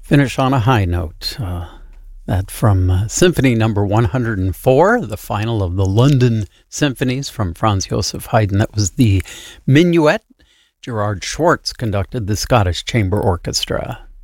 Finish on a high note. That from Symphony Number 104, the final of the London Symphonies from Franz Joseph Haydn. That was the Minuet. Gerard Schwartz conducted the Scottish Chamber Orchestra.